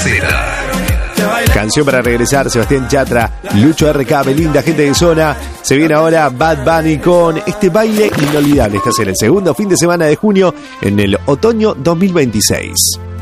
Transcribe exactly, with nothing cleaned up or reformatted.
Z. Canción para regresar, Sebastián Yatra, Lucho R K, Belinda, gente de zona. Se viene ahora Bad Bunny con este baile inolvidable. Este es el segundo fin de semana de junio en el otoño dos mil veintiséis.